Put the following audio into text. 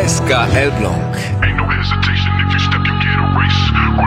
Ska Elbląg. Ain't no hesitation, if you step, you get erased.